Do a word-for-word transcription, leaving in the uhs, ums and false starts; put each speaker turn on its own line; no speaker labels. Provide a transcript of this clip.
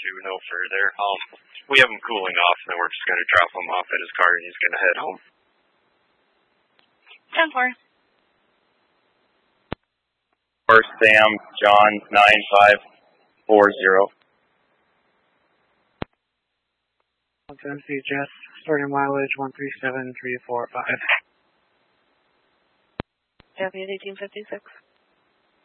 to no further. Um, we have him cooling off, and then we're just going to drop him off at his car, and he's going to head home.
ten four.
For Sam, John, nine five four zero.
M C Jess, starting mileage one three seven three four five.
Deputy eighteen fifty-six.